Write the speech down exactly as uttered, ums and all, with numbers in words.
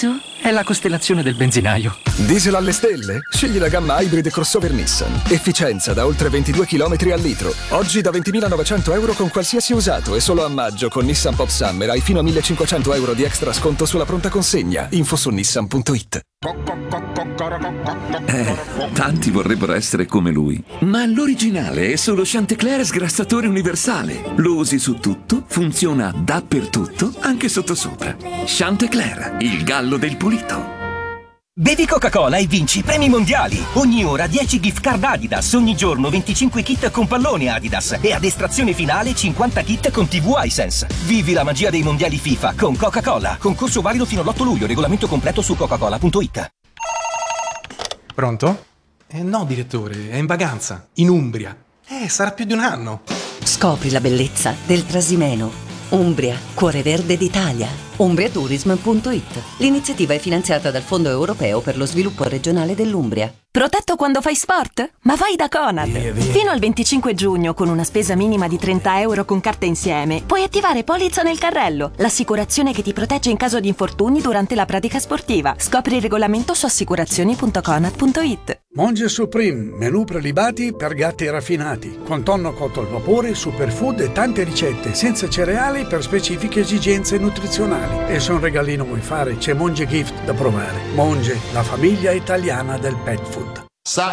L'universo è la costellazione del benzinaio. Diesel alle stelle? Scegli la gamma Hybrid crossover Nissan. Efficienza da oltre ventidue chilometri al litro. Oggi da ventimilanovecento euro con qualsiasi usato e solo a maggio con Nissan Pop Summer hai fino a millecinquecento euro di extra sconto sulla pronta consegna. Info su nissan punto it. Eh, tanti vorrebbero essere come lui, ma l'originale è solo Chanticleer sgrassatore universale. Lo usi su tutto, funziona dappertutto, anche sottosopra. Chanticleer, il gallo del pulito. Bevi Coca-Cola e vinci i premi mondiali. Ogni ora dieci gift card Adidas, ogni giorno venticinque kit con pallone Adidas e ad estrazione finale cinquanta kit con tivù iSense. Vivi la magia dei mondiali FIFA con Coca-Cola. Concorso valido fino all'otto luglio, regolamento completo su coca cola punto it. Pronto? Eh no, direttore, è in vacanza, in Umbria. Eh, sarà più di un anno. Scopri la bellezza del Trasimeno. Umbria, cuore verde d'Italia. umbriatourism punto it. L'iniziativa è finanziata dal Fondo Europeo per lo Sviluppo Regionale dell'Umbria. Protetto quando fai sport? Ma vai da Conad! Via, via. Fino al venticinque giugno, con una spesa minima di trenta euro con carta insieme, puoi attivare Polizza nel carrello, l'assicurazione che ti protegge in caso di infortuni durante la pratica sportiva. Scopri il regolamento su assicurazioni punto conad punto it. Monge Supreme, menù prelibati per gatti raffinati, con tonno cotto al vapore, superfood e tante ricette, senza cereali per specifiche esigenze nutrizionali. E se un regalino vuoi fare, c'è Monge Gift da provare. Monge, la famiglia italiana del pet food.